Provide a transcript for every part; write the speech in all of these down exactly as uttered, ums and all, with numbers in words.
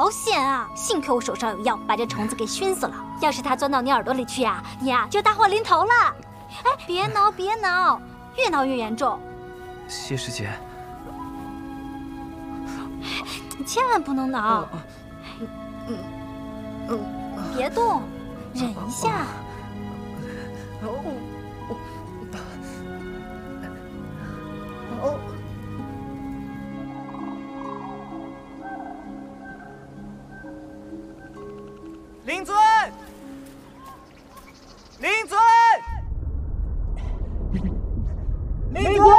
好险啊！幸亏我手上有药，把这虫子给熏死了。要是它钻到你耳朵里去啊，你啊就大祸临头了。哎，别挠，别挠，越挠越严重。 谢师姐， 你千万不能挠。嗯嗯，别动，忍一下。 哦。 灵尊，灵尊，灵尊，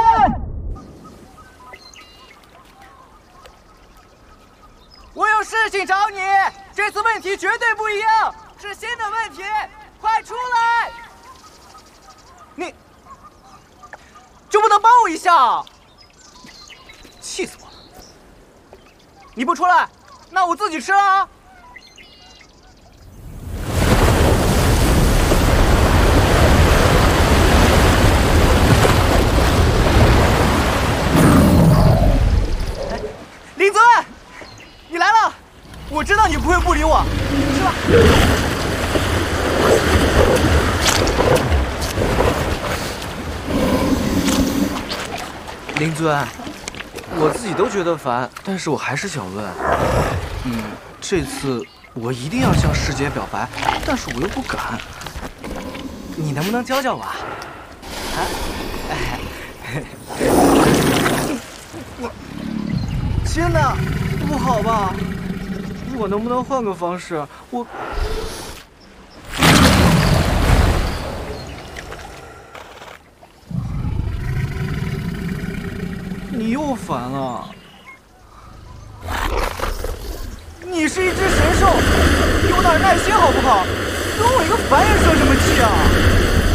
我有事情找你。这次问题绝对不一样，是新的问题，快出来！你就不能帮我一下？气死我了！你不出来，那我自己吃啊！ 灵尊，你来了！我知道你不会不理我，是吧？ 灵尊，我自己都觉得烦，但是我还是想问，嗯，这次我一定要向师姐表白，但是我又不敢，你能不能教教我啊？啊？哎。 天哪，不好吧？我能不能换个方式？我，你又烦了。你是一只神兽，有点耐心好不好？跟我一个凡人生什么气啊？